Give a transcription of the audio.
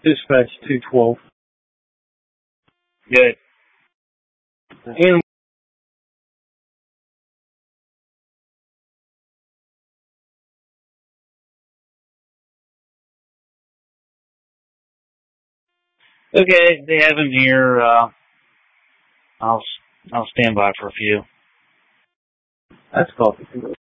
Dispatch 212. Good. And Okay, they have him here. I'll stand by for a few. that's coffee.